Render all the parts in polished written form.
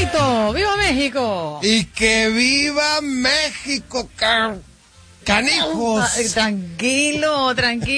bonito! ¡Viva México! Y que viva México, canijos. Tranquilo.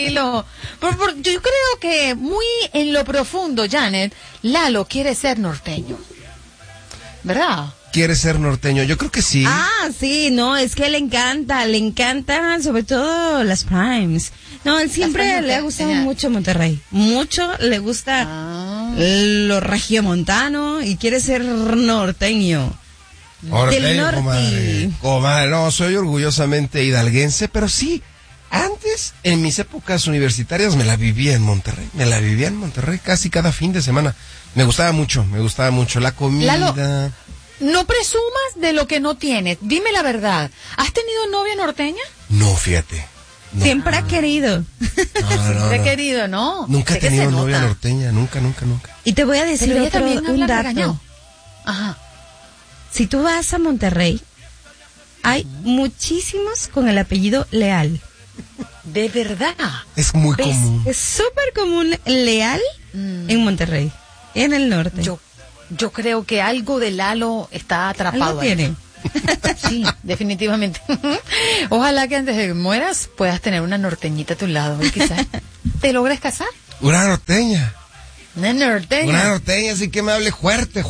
Yo creo que muy en lo profundo, Janet, Lalo quiere ser norteño. ¿Verdad? ¿Quiere ser norteño? Yo creo que sí. Sí, no, es que le encanta sobre todo las Primes. No, él siempre le ha gustado mucho Monterrey. Mucho le gusta lo regiomontano y quiere ser norteño. Del norte. Comadre, no, soy orgullosamente hidalguense, pero sí, antes, en mis épocas universitarias, me la vivía en Monterrey. Casi cada fin de semana. Me gustaba mucho la comida. Lalo, no presumas de lo que no tienes. Dime la verdad. ¿Has tenido novia norteña? No, fíjate. No. Siempre ha querido. Siempre ha querido, ¿no? Nunca he tenido novia norteña, nunca. Y te voy a decir un dato. Ajá. Si tú vas a Monterrey, hay muchísimos con el apellido Leal. ¿De verdad? Es muy común. Es súper común Leal en Monterrey, en el norte. Yo creo que algo de Lalo está atrapado. ¿Algo tiene? Sí, definitivamente. Ojalá que antes de que mueras puedas tener una norteñita a tu lado y quizás te logres casar. Una norteña. Una norteña, así que me hable fuerte.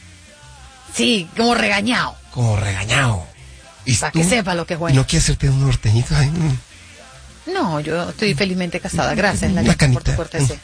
Sí, como regañado. ¿Y para que sepa lo que es bueno. ¿Y no quieres hacerte un norteñito? Ay, No, yo estoy felizmente casada. Gracias, por tu cortesía.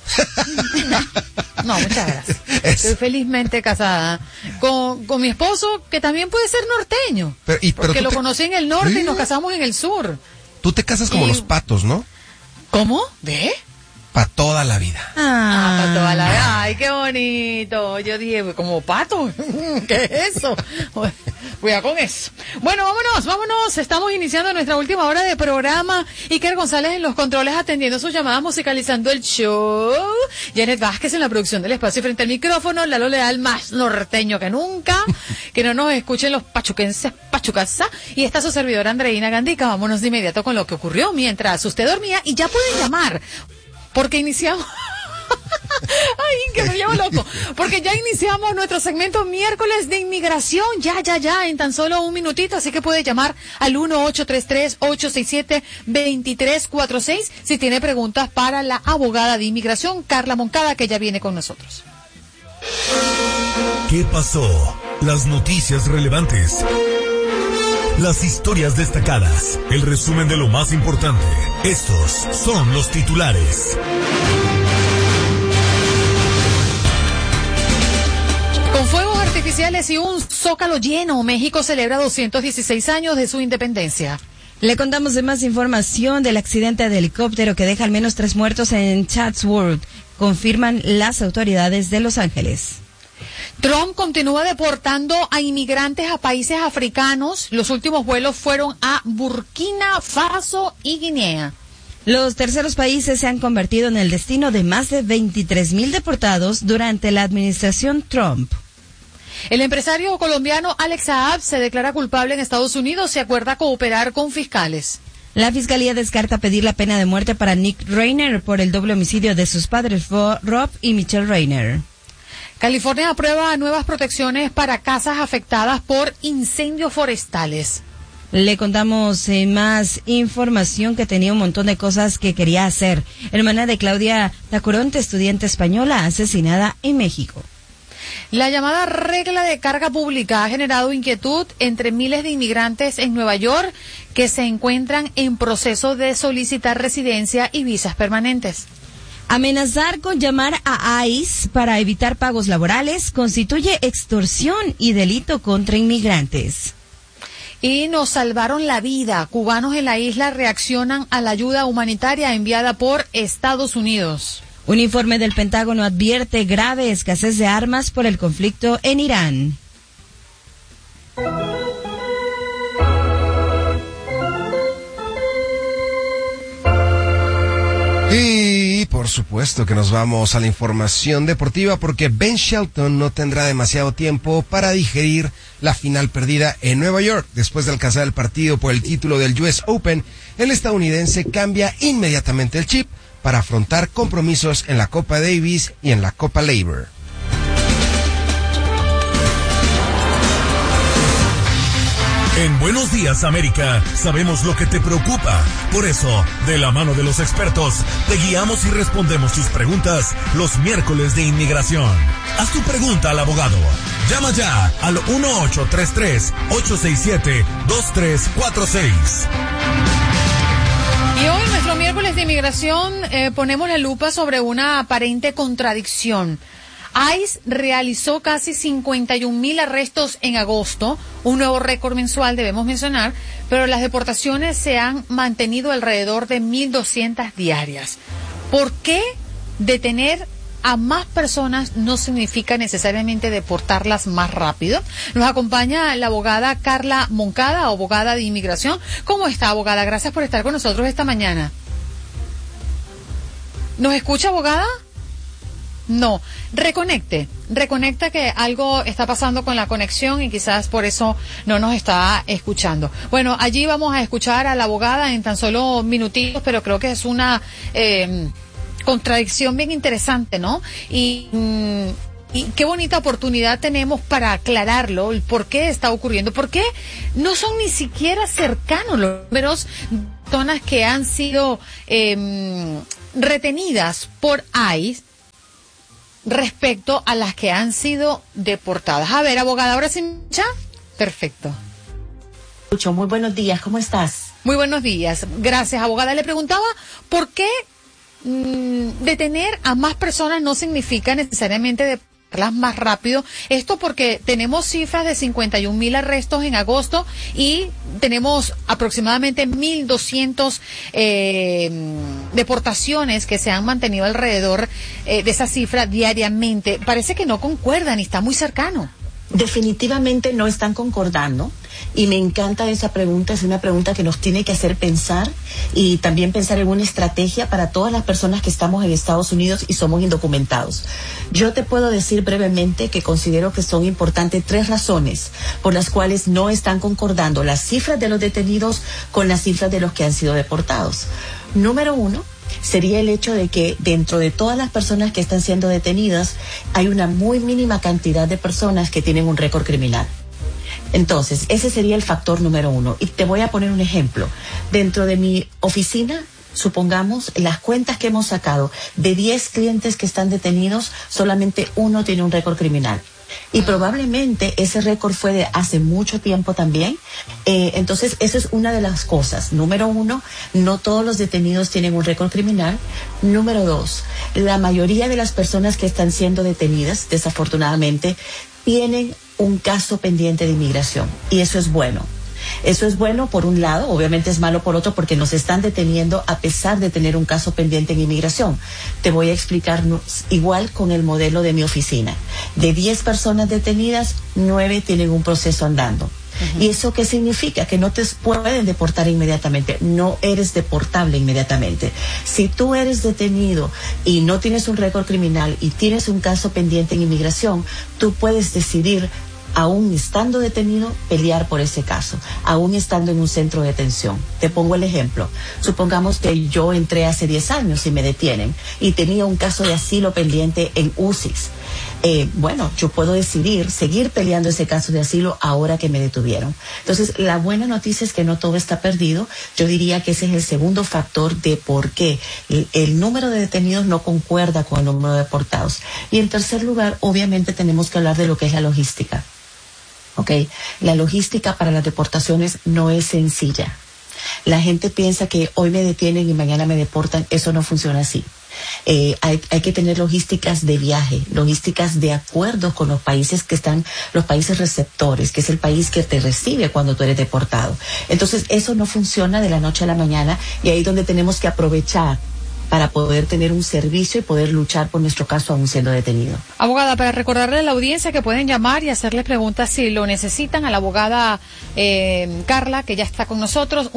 No, muchas gracias. Estoy felizmente casada con mi esposo, que también puede ser norteño. Porque lo conocí en el norte y nos casamos en el sur. Tú te casas como los patos, ¿no? ¿Cómo? ¿Ve? Para toda la vida. Para toda la vida. Ay, qué bonito. Yo dije, como pato. ¿Qué es eso? Cuidado con eso. Bueno, vámonos. Estamos iniciando nuestra última hora de programa. Iker González en los controles atendiendo sus llamadas, musicalizando el show. Janet Vázquez en la producción del espacio frente al micrófono. Lalo Leal, más norteño que nunca. Que no nos escuchen los pachuquenses, pachucasa. Y está su servidora Andreina Gandica. Vámonos de inmediato con lo que ocurrió mientras usted dormía. Y ya pueden llamar. Porque iniciamos... Ay, que me llevo loco. Porque ya iniciamos nuestro segmento miércoles de inmigración. Ya, en tan solo un minutito. Así que puede llamar al 1-833-867-2346 si tiene preguntas para la abogada de inmigración, Carla Moncada, que ya viene con nosotros. ¿Qué pasó? Las noticias relevantes. Las historias destacadas, el resumen de lo más importante. Estos son los titulares. Con fuegos artificiales y un zócalo lleno, México celebra 216 años de su independencia. Le contamos de más información del accidente de helicóptero que deja al menos 3 muertos en Chatsworth, confirman las autoridades de Los Ángeles. Trump continúa deportando a inmigrantes a países africanos. Los últimos vuelos fueron a Burkina Faso y Guinea. Los terceros países se han convertido en el destino de más de 23,000 deportados durante la administración Trump. El empresario colombiano Alex Saab se declara culpable en Estados Unidos y acuerda cooperar con fiscales. La fiscalía descarta pedir la pena de muerte para Nick Reiner por el doble homicidio de sus padres Rob y Michelle Reiner. California aprueba nuevas protecciones para casas afectadas por incendios forestales. Le contamos más información, que tenía un montón de cosas que quería hacer. Hermana de Claudia Tacoronte, estudiante española asesinada en México. La llamada regla de carga pública ha generado inquietud entre miles de inmigrantes en Nueva York que se encuentran en proceso de solicitar residencia y visas permanentes. Amenazar con llamar a ICE para evitar pagos laborales constituye extorsión y delito contra inmigrantes. Y nos salvaron la vida. Cubanos en la isla reaccionan a la ayuda humanitaria enviada por Estados Unidos. Un informe del Pentágono advierte grave escasez de armas por el conflicto en Irán. Y por supuesto que nos vamos a la información deportiva, porque Ben Shelton no tendrá demasiado tiempo para digerir la final perdida en Nueva York. Después de alcanzar el partido por el título del US Open, el estadounidense cambia inmediatamente el chip para afrontar compromisos en la Copa Davis y en la Copa Labor. En Buenos Días, América, sabemos lo que te preocupa. Por eso, de la mano de los expertos, te guiamos y respondemos tus preguntas los miércoles de inmigración. Haz tu pregunta al abogado. Llama ya al 1833-867-2346. Y hoy, nuestro miércoles de inmigración, ponemos la lupa sobre una aparente contradicción. ICE realizó casi 51,000 arrestos en agosto, un nuevo récord mensual, debemos mencionar, pero las deportaciones se han mantenido alrededor de 1,200 diarias. ¿Por qué detener a más personas no significa necesariamente deportarlas más rápido? Nos acompaña la abogada Carla Moncada, abogada de inmigración. ¿Cómo está, abogada? Gracias por estar con nosotros esta mañana. ¿Nos escucha, abogada? No, reconecta que algo está pasando con la conexión y quizás por eso no nos está escuchando. Bueno, allí vamos a escuchar a la abogada en tan solo minutitos, pero creo que es una contradicción bien interesante, ¿no? Y qué bonita oportunidad tenemos para aclararlo, el por qué está ocurriendo, por qué no son ni siquiera cercanos los números de personas que han sido retenidas por ICE respecto a las que han sido deportadas. A ver, abogada, ¿ahora sí me escucha? Perfecto. Muy buenos días, ¿cómo estás? Muy buenos días, gracias, abogada. Le preguntaba por qué detener a más personas no significa necesariamente deportarlas más rápido. Esto porque tenemos cifras de 51,000 arrestos en agosto y tenemos aproximadamente 1,200 deportaciones que se han mantenido alrededor de esa cifra diariamente. Parece que no concuerdan y está muy cercano. Definitivamente no están concordando y me encanta esa pregunta, es una pregunta que nos tiene que hacer pensar y también pensar en una estrategia para todas las personas que estamos en Estados Unidos y somos indocumentados. Yo te puedo decir brevemente que considero que son importantes 3 razones por las cuales no están concordando las cifras de los detenidos con las cifras de los que han sido deportados. Número 1, sería el hecho de que dentro de todas las personas que están siendo detenidas hay una muy mínima cantidad de personas que tienen un récord criminal. Entonces, ese sería el factor número 1. Y te voy a poner un ejemplo. Dentro de mi oficina, supongamos, las cuentas que hemos sacado, de 10 clientes que están detenidos, solamente 1 tiene un récord criminal. Y probablemente ese récord fue de hace mucho tiempo también. Entonces, eso es una de las cosas. Número 1, no todos los detenidos tienen un récord criminal. Número 2, la mayoría de las personas que están siendo detenidas, desafortunadamente, tienen un caso pendiente de inmigración. Y eso es bueno. Eso es bueno por un lado, obviamente es malo por otro porque nos están deteniendo a pesar de tener un caso pendiente en inmigración. Te voy a explicar igual con el modelo de mi oficina. De 10 personas detenidas, 9 tienen un proceso andando. ¿Y eso qué significa? Que no te pueden deportar inmediatamente, no eres deportable inmediatamente. Si tú eres detenido y no tienes un récord criminal y tienes un caso pendiente en inmigración, tú puedes decidir, aún estando detenido, pelear por ese caso, aún estando en un centro de detención. Te pongo el ejemplo. Supongamos que yo entré hace 10 años y me detienen y tenía un caso de asilo pendiente en UCIS. Bueno, yo puedo decidir seguir peleando ese caso de asilo ahora que me detuvieron. Entonces, la buena noticia es que no todo está perdido. Yo diría que ese es el segundo factor de por qué el número de detenidos no concuerda con el número de deportados. Y en tercer lugar, obviamente tenemos que hablar de lo que es la logística. ¿Okay? La logística para las deportaciones no es sencilla. La gente piensa que hoy me detienen y mañana me deportan. Eso no funciona así. Hay que tener logísticas de viaje, logísticas de acuerdo con los países que están, los países receptores, que es el país que te recibe cuando tú eres deportado. Entonces, eso no funciona de la noche a la mañana y ahí es donde tenemos que aprovechar para poder tener un servicio y poder luchar por nuestro caso aún siendo detenido. Abogada, para recordarle a la audiencia que pueden llamar y hacerles preguntas si lo necesitan a la abogada Carla, que ya está con nosotros,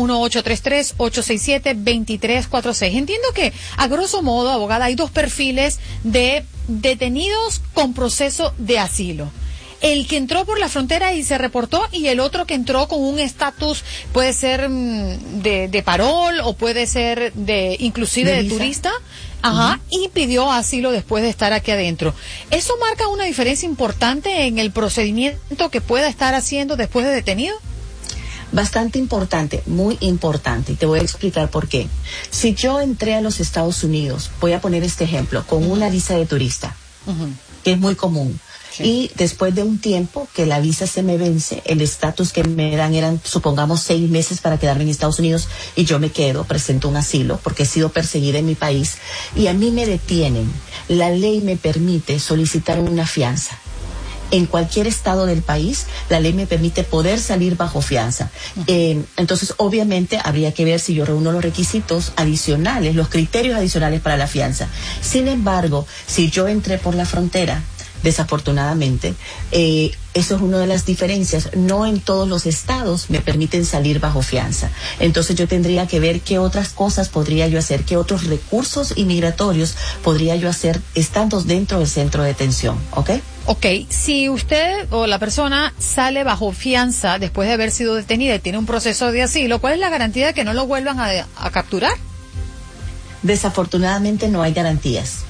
1833-867-2346. Entiendo que, a grosso modo, abogada, hay 2 perfiles de detenidos con proceso de asilo. El que entró por la frontera y se reportó y el otro que entró con un estatus, puede ser de parol o puede ser inclusive de turista, y pidió asilo después de estar aquí adentro. ¿Eso marca una diferencia importante en el procedimiento que pueda estar haciendo después de detenido? Bastante importante, muy importante, y te voy a explicar por qué. Si yo entré a los Estados Unidos, voy a poner este ejemplo, con una visa de turista, que es muy común, y después de un tiempo que la visa se me vence, el estatus que me dan eran, supongamos, 6 meses para quedarme en Estados Unidos, y yo me quedo, presento un asilo, porque he sido perseguida en mi país, y a mí me detienen. La ley me permite solicitar una fianza. En cualquier estado del país, la ley me permite poder salir bajo fianza. Entonces, obviamente, habría que ver si yo reúno los requisitos adicionales, los criterios adicionales para la fianza. Sin embargo, si yo entré por la frontera, desafortunadamente, eso es una de las diferencias. No en todos los estados me permiten salir bajo fianza. Entonces yo tendría que ver qué otras cosas podría yo hacer, qué otros recursos inmigratorios podría yo hacer estando dentro del centro de detención, ¿ok? Ok, si usted o la persona sale bajo fianza después de haber sido detenida y tiene un proceso de asilo, ¿cuál es la garantía de que no lo vuelvan a capturar? Desafortunadamente no hay garantías.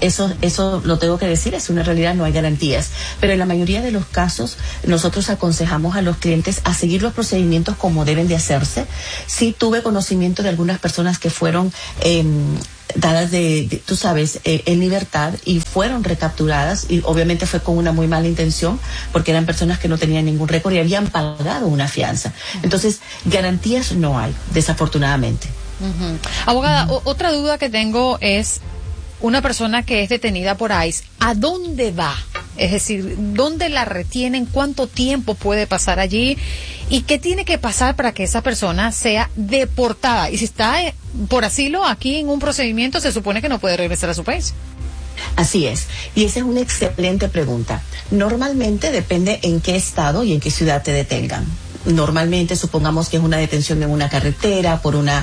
Eso lo tengo que decir, es una realidad, no hay garantías. Pero en la mayoría de los casos, nosotros aconsejamos a los clientes a seguir los procedimientos como deben de hacerse. Sí tuve conocimiento de algunas personas que fueron dadas tú sabes, en libertad y fueron recapturadas, y obviamente fue con una muy mala intención, porque eran personas que no tenían ningún récord y habían pagado una fianza. Entonces, garantías no hay, desafortunadamente. Abogada, otra duda que tengo es, una persona que es detenida por ICE, ¿a dónde va? Es decir, ¿dónde la retienen? ¿Cuánto tiempo puede pasar allí? ¿Y qué tiene que pasar para que esa persona sea deportada? Y si está por asilo aquí en un procedimiento, se supone que no puede regresar a su país. Así es, y esa es una excelente pregunta. Normalmente depende en qué estado y en qué ciudad te detengan. Normalmente, supongamos que es una detención en una carretera por una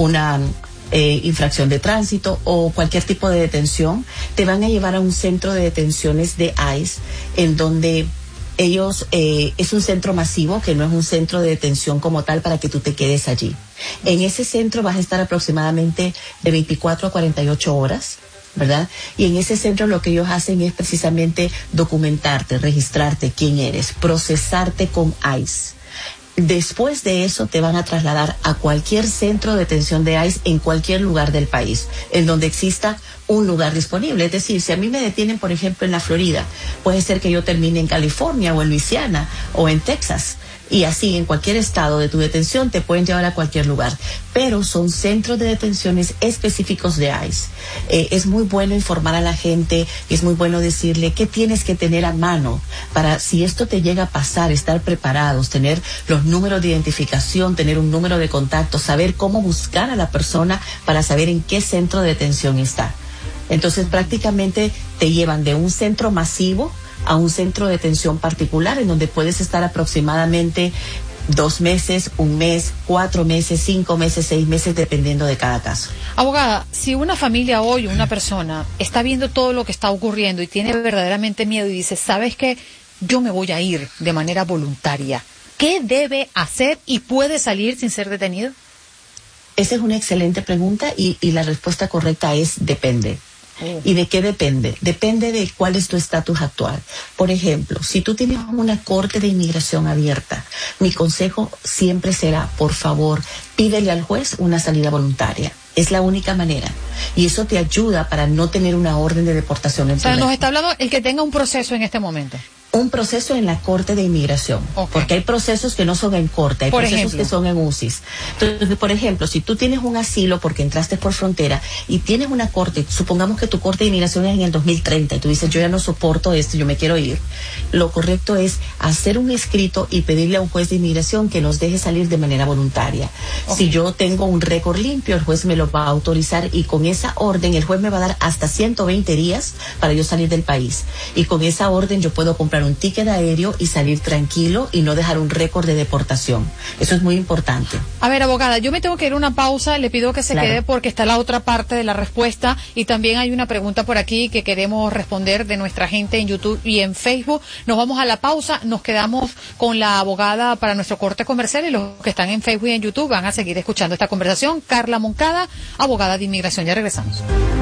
infracción de tránsito o cualquier tipo de detención, te van a llevar a un centro de detenciones de ICE, en donde ellos, es un centro masivo, que no es un centro de detención como tal para que tú te quedes allí. En ese centro vas a estar aproximadamente de 24 a 48 horas, ¿verdad? Y en ese centro lo que ellos hacen es precisamente documentarte, registrarte quién eres, procesarte con ICE. Después de eso te van a trasladar a cualquier centro de detención de ICE en cualquier lugar del país, en donde exista un lugar disponible. Es decir, si a mí me detienen, por ejemplo, en la Florida, puede ser que yo termine en California o en Luisiana o en Texas. Y así, en cualquier estado de tu detención te pueden llevar a cualquier lugar. Pero son centros de detenciones específicos de ICE. Es muy bueno informar a la gente, es muy bueno decirle qué tienes que tener a mano para, si esto te llega a pasar, estar preparados, tener los números de identificación, tener un número de contacto, saber cómo buscar a la persona para saber en qué centro de detención está. Entonces, prácticamente te llevan de un centro masivo a un centro de detención particular, en donde puedes estar aproximadamente 2 meses, 1 mes, 4 meses, 5 meses, 6 meses, dependiendo de cada caso. Abogada, si una familia hoy, una persona, está viendo todo lo que está ocurriendo y tiene verdaderamente miedo y dice, ¿sabes qué? Yo me voy a ir de manera voluntaria. ¿Qué debe hacer y puede salir sin ser detenido? Esa es una excelente pregunta y la respuesta correcta es depende. ¿Y de qué depende? Depende de cuál es tu estatus actual. Por ejemplo, si tú tienes una corte de inmigración abierta, mi consejo siempre será, por favor, pídele al juez una salida voluntaria. Es la única manera. Y eso te ayuda para no tener una orden de deportación en tu nos está hablando el que tenga un proceso en este momento. Un proceso en la Corte de Inmigración, porque hay procesos que no son en corte, hay procesos que son en UCIS. Entonces, por ejemplo, si tú tienes un asilo porque entraste por frontera y tienes una corte, supongamos que tu Corte de Inmigración es en el 2030 y tú dices, yo ya no soporto esto, yo me quiero ir, lo correcto es hacer un escrito y pedirle a un juez de inmigración que nos deje salir de manera voluntaria. Si yo tengo un récord limpio, el juez me lo va a autorizar y con esa orden el juez me va a dar hasta 120 días para yo salir del país. Y con esa orden yo puedo comprar un ticket aéreo y salir tranquilo y no dejar un récord de deportación. Eso es muy importante. A ver, abogada, yo me tengo que ir a una pausa, le pido que se quede porque está la otra parte de la respuesta y también hay una pregunta por aquí que queremos responder de nuestra gente en YouTube y en Facebook. Nos vamos a la pausa, nos quedamos con la abogada para nuestro corte comercial y los que están en Facebook y en YouTube van a seguir escuchando esta conversación. Carla Moncada, abogada de inmigración. Ya regresamos.